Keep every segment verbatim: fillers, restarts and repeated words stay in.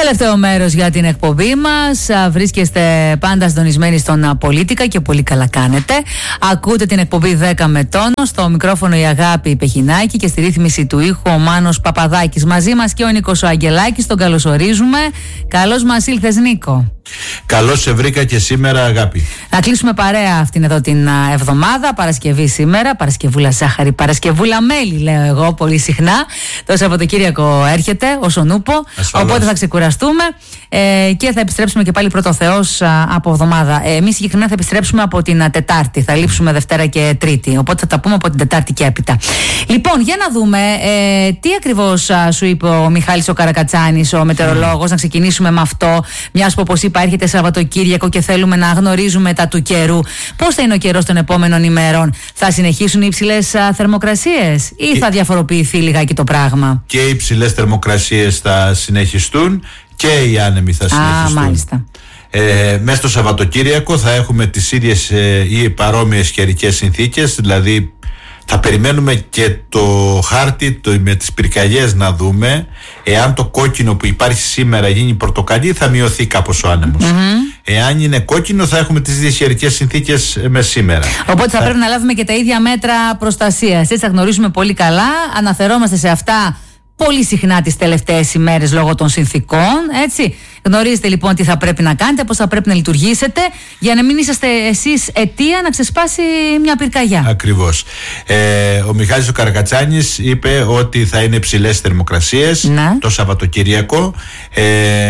Τελευταίο μέρος για την εκπομπή μας. Βρίσκεστε πάντα συντονισμένοι στον Πολίτικα και πολύ καλά κάνετε. Ακούτε την εκπομπή δέκα με τόνο. Στο μικρόφωνο η Αγάπη Πεχινάκη και στη ρύθμιση του ήχου ο Μάνος Παπαδάκης. Μαζί μας και ο Νίκος ο Αγγελάκης. Τον καλωσορίζουμε. Καλώς μας ήλθες, Νίκο. Καλώς σε βρήκα και σήμερα, Αγάπη. Να κλείσουμε παρέα αυτήν εδώ την εβδομάδα. Παρασκευή σήμερα. Παρασκευούλα ζάχαρη, Παρασκευούλα μέλι, λέω εγώ πολύ συχνά. Το Σαββατοκύριακο έρχεται ως ο νούπο. Ασφαλώς. Οπότε θα ξεκουραστούμε ε, και θα επιστρέψουμε και πάλι πρώτο Θεός α, από εβδομάδα. Ε, εμείς συγκεκριμένα θα επιστρέψουμε από την α, Τετάρτη. Θα λείψουμε Δευτέρα και Τρίτη. Οπότε θα τα πούμε από την Τετάρτη και έπειτα. Λοιπόν, για να δούμε ε, τι ακριβώς α, σου είπε ο Μιχάλης ο Καρακατσάνης, ο μετεωρολόγος. Mm. Να ξεκινήσουμε με αυτό, μιας που όπως είπα έρχεται Σαββατοκύριακο και θέλουμε να γνωρίζουμε τα του καιρού. Πώς θα είναι ο καιρός των επόμενων ημερών? Θα συνεχίσουν οι υψηλές α, θερμοκρασίες ή και... θα διαφοροποιηθεί λιγάκι το πράγμα? Και οι υψηλές θερμοκρασίες θα συνεχιστούν και οι άνεμοι θα συνεχιστούν. Α, μάλιστα. Ε, μέσα στο Σαββατοκύριακο θα έχουμε τις ίδιες ε, ή παρόμοιες καιρικές συνθήκες, δηλαδή θα περιμένουμε και το χάρτη το, με τις πυρκαγιές να δούμε εάν το κόκκινο που υπάρχει σήμερα γίνει πορτοκαλί, θα μειωθεί κάπως ο άνεμος. Mm-hmm. Εάν είναι κόκκινο θα έχουμε τις ίδιες καιρικές συνθήκες με σήμερα. Οπότε θα, θα πρέπει να λάβουμε και τα ίδια μέτρα προστασίας. Έτσι θα γνωρίζουμε πολύ καλά, αναφερόμαστε σε αυτά πολύ συχνά τις τελευταίες ημέρες λόγω των συνθήκων, έτσι. Γνωρίζετε λοιπόν τι θα πρέπει να κάνετε, πώς θα πρέπει να λειτουργήσετε για να μην είσαστε εσείς αιτία να ξεσπάσει μια πυρκαγιά. Ακριβώς. Ε, ο Μιχάλης ο Καρακατσάνης είπε ότι θα είναι υψηλές θερμοκρασίες ναι. το Σαββατοκυριακό. Ε,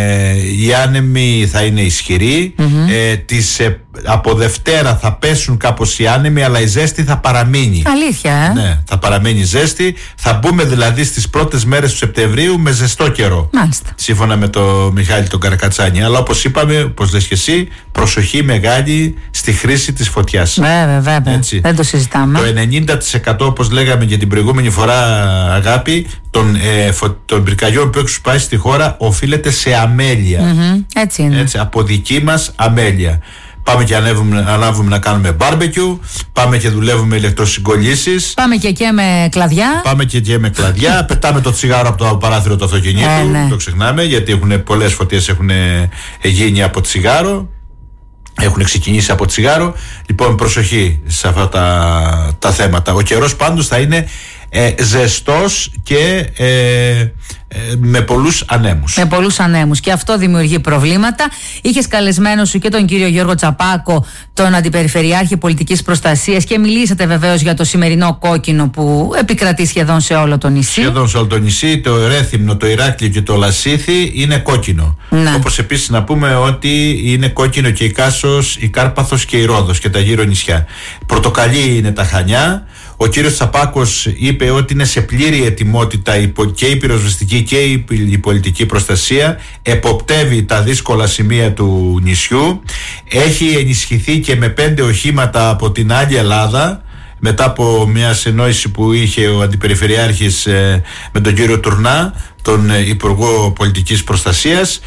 οι άνεμοι θα είναι ισχυροί. Mm-hmm. Ε, τις, ε, από Δευτέρα θα πέσουν κάπως οι άνεμοι, αλλά η ζέστη θα παραμείνει. Αλήθεια, ε? Ναι, θα παραμείνει ζέστη. Θα μπούμε δηλαδή στις πρώτες μέρες του Σεπτεμβρίου με ζεστό καιρό. Μάλιστα. Σύμφωνα με το Μιχάλη τον Καρακατσάνη. Αλλά όπως είπαμε, όπως λες και εσύ, προσοχή μεγάλη στη χρήση της φωτιάς. Βέβαια, βέβαια. Έτσι. Δεν το συζητάμε. Το ενενήντα τοις εκατό, όπως λέγαμε και την προηγούμενη φορά, Αγάπη, των, ε, φω, των πυρκαγιών που έχουν σπάσει στη χώρα οφείλεται σε αμέλεια. Mm-hmm. Έτσι είναι. Έτσι, από δική μας αμέλεια. Πάμε και ανέβουμε, ανάβουμε να κάνουμε barbecue, πάμε και δουλεύουμε ηλεκτροσυγκολήσεις. Πάμε και και με κλαδιά. Πάμε και και με κλαδιά. Πετάμε το τσιγάρο από το παράθυρο του αυτοκινήτου. Ε, ναι. Το ξεχνάμε, γιατί έχουν πολλές φωτιές έχουν γίνει από τσιγάρο. Έχουν ξεκινήσει από τσιγάρο. Λοιπόν, προσοχή σε αυτά τα, τα θέματα. Ο καιρός πάντως θα είναι ε, ζεστός και ε, ε, με πολλούς ανέμους. Με πολλούς ανέμους. Και αυτό δημιουργεί προβλήματα. Είχες καλεσμένο σου και τον κύριο Γιώργο Τσαπάκο, τον Αντιπεριφερειάρχη Πολιτικής Προστασίας, και μιλήσατε βεβαίως για το σημερινό κόκκινο που επικρατεί σχεδόν σε όλο το νησί. Σχεδόν σε όλο το νησί. Το Ρέθυμνο, το Ηράκλειο και το Λασίθι είναι κόκκινο. Ναι. Όπως επίσης να πούμε ότι είναι κόκκινο και η Κάσος, η Κάρπαθος και η Ρόδος και τα γύρω νησιά. Πορτοκαλί είναι τα Χανιά. Ο κύριος Τσαπάκος είπε ότι είναι σε πλήρη ετοιμότητα και η πυροσβεστική και η πολιτική προστασία, εποπτεύει τα δύσκολα σημεία του νησιού, έχει ενισχυθεί και με πέντε οχήματα από την άλλη Ελλάδα, μετά από μια συνεννόηση που είχε ο Αντιπεριφερειάρχης ε, με τον κύριο Τουρνά, τον ε, Υπουργό Πολιτικής Προστασίας.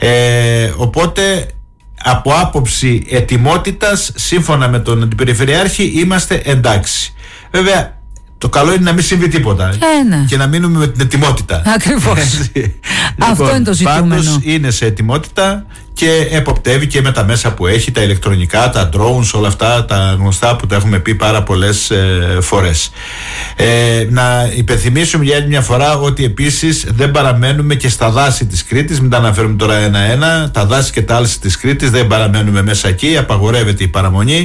Ε, οπότε από άποψη ετοιμότητας, σύμφωνα με τον Αντιπεριφερειάρχη, είμαστε εντάξει. Βέβαια, το καλό είναι να μην συμβεί τίποτα ε, ναι. και να μείνουμε με την ετοιμότητα. Ακριβώς. Αυτό λοιπόν, είναι το ζητούμενο. Πάντως είναι σε ετοιμότητα και εποπτεύει και με τα μέσα που έχει, τα ηλεκτρονικά, τα drones, όλα αυτά τα γνωστά που τα έχουμε πει πάρα πολλές ε, φορές. Ε, να υπενθυμίσουμε για άλλη μια φορά ότι επίσης δεν παραμένουμε και στα δάση της Κρήτης, μην τα αναφέρουμε τώρα ένα-ένα. Τα δάση και τα άλση της Κρήτης δεν παραμένουμε μέσα εκεί, απαγορεύεται η παραμονή.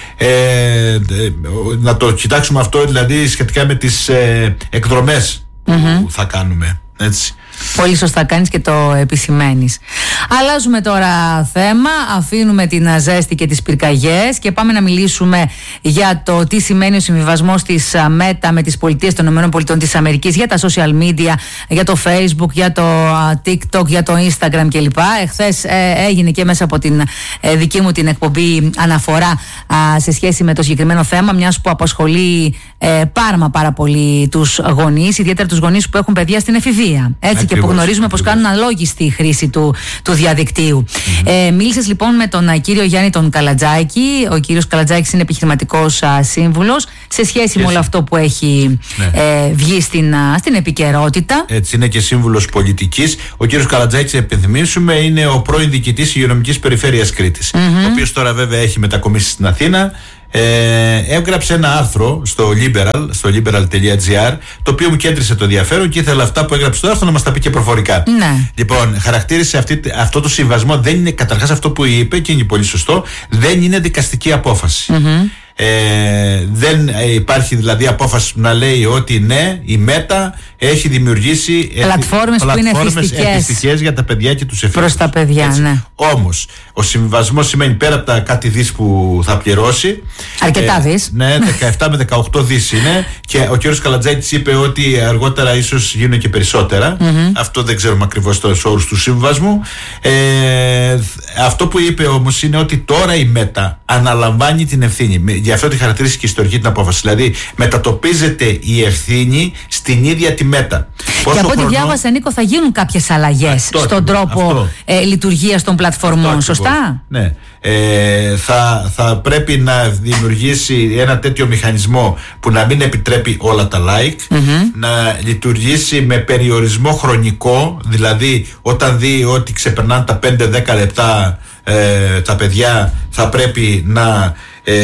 Ε, να το κοιτάξουμε αυτό δηλαδή σχετικά με τις ε, εκδρομές mm-hmm. που θα κάνουμε, έτσι. Πολύ σωστά κάνεις και το επισημαίνεις. Αλλάζουμε τώρα θέμα, αφήνουμε την ζέστη και τις πυρκαγιές και πάμε να μιλήσουμε για το τι σημαίνει ο συμβιβασμός της ΜΕΤΑ με τις πολιτείες των ΗΠΑ της Αμερικής για τα social media, για το Facebook, για το TikTok, για το Instagram κλπ. Εχθές ε, έγινε και μέσα από την ε, δική μου την εκπομπή αναφορά α, σε σχέση με το συγκεκριμένο θέμα, μιας που απασχολεί ε, πάρα μα πάρα πολύ τους γονείς, ιδιαίτερα τους γονείς που έχουν παιδιά στην εφηβεία. Έτσι. Ακριβώς, και που γνωρίζουμε πως κάνουν αλόγιστη χρήση του, του διαδικτύου. Mm-hmm. Ε, μίλησες λοιπόν με τον κύριο Γιάννη τον Καλατζάκη. Ο κύριος Καλατζάκης είναι επιχειρηματικός σύμβουλος σε σχέση με όλο αυτό που έχει ναι. ε, βγει στην, στην επικαιρότητα. Έτσι, είναι και σύμβουλος πολιτικής. Ο κύριος Καλατζάκης, επιθυμίσουμε, είναι ο πρώην διοικητής υγειονομικής περιφέρειας Κρήτης, mm-hmm. ο οποίος τώρα βέβαια έχει μετακομίσει στην Αθήνα. Ε, έγραψε ένα άρθρο στο Liberal, στο liberal τελεία gr, το οποίο μου κέντρισε το ενδιαφέρον και ήθελα αυτά που έγραψε στο άρθρο να μας τα πει και προφορικά. Ναι. Λοιπόν, χαρακτήρισε αυτή, αυτό το συμβασμό, δεν είναι, καταρχάς αυτό που είπε και είναι πολύ σωστό, δεν είναι δικαστική απόφαση. Mm-hmm. Ε, δεν υπάρχει δηλαδή απόφαση να λέει ότι ναι, η Μέτα έχει δημιουργήσει πλατφόρμες που είναι εθιστικές για τα παιδιά και τους εφήβους. Προς τα παιδιά, ναι. Όμως, ο συμβιβασμός σημαίνει πέρα από τα κάτι δις που θα πληρώσει. Αρκετά ε, δις. Ναι, δεκαεπτά με δεκαοκτώ δις είναι. Και ο κ. Καλατζάκης είπε ότι αργότερα ίσως γίνουν και περισσότερα. Mm-hmm. Αυτό δεν ξέρουμε ακριβώς τους όρους του συμβιβασμού. Ε, αυτό που είπε όμως είναι ότι τώρα η Μέτα αναλαμβάνει την ευθύνη. Γι' αυτό τη χαρακτηρίζει και ιστορική την απόφαση. Δηλαδή, μετατοπίζεται η ευθύνη στην ίδια τη Μέτα. Και από ό,τι χρονό... διάβασα, Νίκο, θα γίνουν κάποιες αλλαγές στον τρόπο ε, λειτουργίας των πλατφορμών. Σωστά. Ναι. Ε, θα, θα πρέπει να δημιουργήσει ένα τέτοιο μηχανισμό που να μην επιτρέπει όλα τα like, mm-hmm. να λειτουργήσει με περιορισμό χρονικό, δηλαδή όταν δει ότι ξεπερνάνε τα πέντε δέκα λεπτά ε, τα παιδιά θα πρέπει να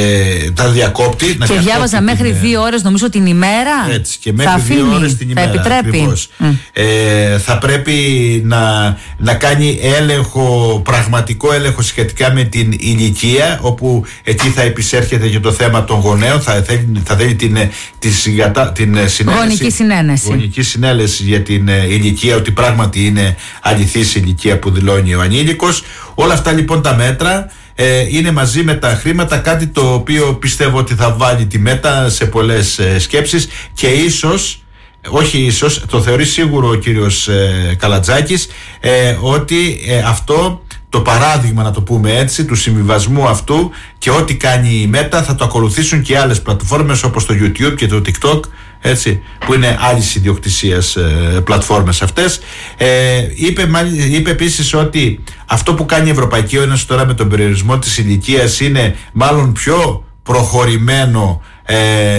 Ε, τα διακόπτει. Και να διάβαζα μέχρι την, δύο ώρες νομίζω την ημέρα. Έτσι, και μέχρι θα δύο ώρες την ημέρα. Θα επιτρέπει. Mm. Ε, θα πρέπει να, να κάνει έλεγχο, πραγματικό έλεγχο σχετικά με την ηλικία, όπου εκεί θα επισέρχεται και το θέμα των γονέων. Θα θέλει, θα θέλει την, την, την συνένεση, γονική συνένεση. Γονική συνένεση για την ηλικία, ότι πράγματι είναι αληθής η ηλικία που δηλώνει ο ανήλικος. Όλα αυτά λοιπόν τα μέτρα Ε, είναι μαζί με τα χρήματα, κάτι το οποίο πιστεύω ότι θα βάλει τη Μέτα σε πολλές ε, σκέψεις και ίσως, όχι ίσως, το θεωρεί σίγουρο ο κύριος ε, Καλατζάκης, ε, ότι ε, αυτό το παράδειγμα, να το πούμε έτσι, του συμβιβασμού αυτού και ό,τι κάνει η Μέτα θα το ακολουθήσουν και άλλες πλατφόρμες όπως το YouTube και το TikTok, έτσι, που είναι άλλης ιδιοκτησίας ε, πλατφόρμες αυτές. Ε, είπε, είπε επίσης ότι αυτό που κάνει η Ευρωπαϊκή Ένωση τώρα με τον περιορισμό της ηλικίας είναι μάλλον πιο προχωρημένο ε,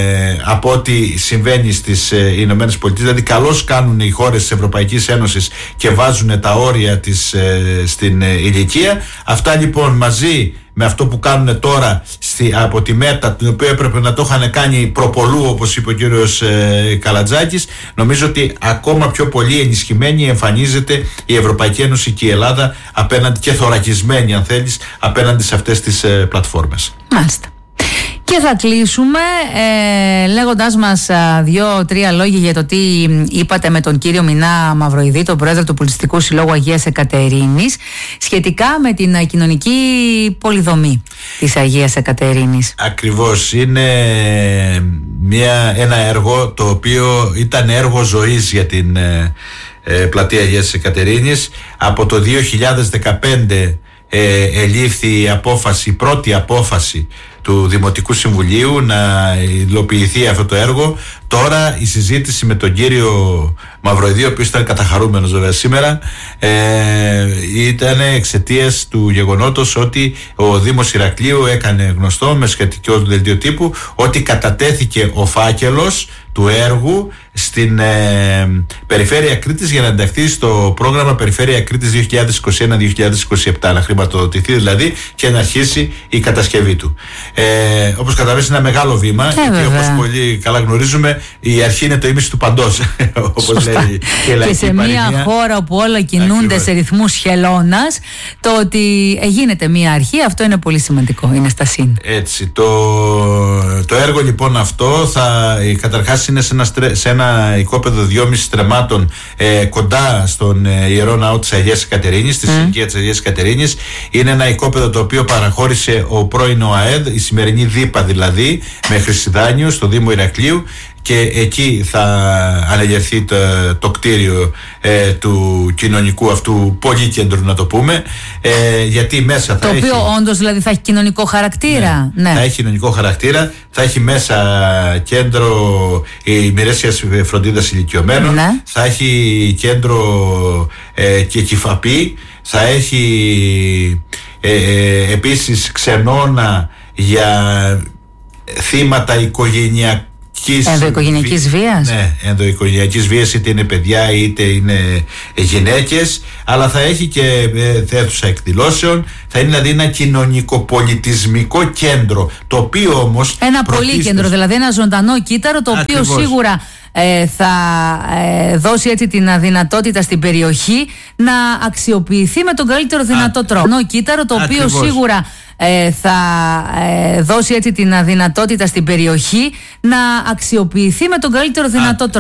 από ό,τι συμβαίνει στις ε, Ηνωμένες Πολιτείες. Δηλαδή καλώς κάνουν οι χώρες της Ευρωπαϊκής Ένωσης και βάζουν τα όρια της ε, στην ε, ηλικία. Αυτά λοιπόν μαζί με αυτό που κάνουν τώρα στη, από τη Μέτα, την οποία έπρεπε να το είχαν κάνει προπολού, όπως είπε ο κύριος ε, Καλατζάκης, νομίζω ότι ακόμα πιο πολύ ενισχυμένη εμφανίζεται η Ευρωπαϊκή Ένωση και η Ελλάδα απέναντι, και θωρακισμένη αν θέλεις, απέναντι σε αυτές τις ε, πλατφόρμες. Μάλιστα. Και θα κλείσουμε ε, λέγοντάς μας δύο-τρία λόγια για το τι είπατε με τον κύριο Μινά Μαυροειδή, τον πρόεδρο του Πολιτιστικού Συλλόγου Αγίας Εκατερίνης, σχετικά με την κοινωνική πολυδομή της Αγίας Εκατερίνης. Ακριβώς. Είναι μια, ένα έργο το οποίο ήταν έργο ζωής για την ε, ε, πλατεία Αγίας Εκατερίνης. Από το δύο χιλιάδες δεκαπέντε ε, ελήφθη η απόφαση, η πρώτη απόφαση του Δημοτικού Συμβουλίου να υλοποιηθεί αυτό το έργο. Τώρα η συζήτηση με τον κύριο Μαυροειδή, ο οποίος ήταν καταχαρούμενος βέβαια σήμερα, ε, ήταν εξαιτίας του γεγονότος ότι ο Δήμος Ηρακλείου έκανε γνωστό με σχετικό δελτίο τύπου ότι κατατέθηκε ο φάκελος του έργου στην ε, Περιφέρεια Κρήτης για να ενταχθεί στο πρόγραμμα Περιφέρεια Κρήτης δύο χιλιάδες είκοσι ένα δύο χιλιάδες είκοσι επτά, να χρηματοδοτηθεί δηλαδή και να αρχίσει η κατασκευή του. Ε, όπως καταλαβαίνεις, είναι ένα μεγάλο βήμα, ε, γιατί όπως πολύ καλά γνωρίζουμε, η αρχή είναι το ίμιση του παντός. Όπως λέει και, και σε παροιμία. Μια χώρα όπου όλα κινούνται Ακριβώς. σε ρυθμούς χελώνας, το ότι γίνεται μια αρχή, αυτό είναι πολύ σημαντικό, είναι στα συν. Έτσι, το, το έργο λοιπόν αυτό θα, καταρχάς είναι σε ένα, στρε, σε ένα οικόπεδο δυόμισι στρεμμάτων ε, κοντά στον ε, Ιερό Ναό της Αγίας Εκατερίνης, στη mm. συνοικία της Αγίας Εκατερίνης. Είναι ένα οικόπεδο το οποίο παραχώρησε ο πρώην ΟΑΕΔ, η σημερινή ΔΥΠΑ δηλαδή, με Χρυσιδάνιο στο Δήμο Ηρακλείου, και εκεί θα αναγερθεί το, το κτίριο ε, του κοινωνικού αυτού πολυκέντρου, να το πούμε, ε, γιατί μέσα θα το έχει... Το οποίο όντως δηλαδή θα έχει κοινωνικό χαρακτήρα. Ναι, ναι. Θα έχει κοινωνικό χαρακτήρα, θα έχει μέσα κέντρο ημερήσιας φροντίδας ηλικιωμένων, ναι. Θα έχει κέντρο ε, και κυφαπή, θα έχει ε, ε, επίσης ξενώνα για θύματα οικογενειακών. Ενδοοικογενειακής βίας. Ναι, ενδοοικογενειακής βίας, είτε είναι παιδιά είτε είναι γυναίκες, αλλά θα έχει και ε, αίθουσα εκδηλώσεων, θα είναι δηλαδή ένα κοινωνικοπολιτισμικό κέντρο, το οποίο όμως ένα πολύκέντρο, δηλαδή ένα ζωντανό κύτταρο, το Ακριβώς. οποίο σίγουρα ε, θα ε, δώσει έτσι την δυνατότητα στην περιοχή να αξιοποιηθεί με τον καλύτερο δυνατό Α, τρόπο. Ένα κύτταρο το οποίο Ακριβώς. σίγουρα Ε, θα ε, δώσει έτσι την δυνατότητα στην περιοχή να αξιοποιηθεί με τον καλύτερο δυνατό τρόπο.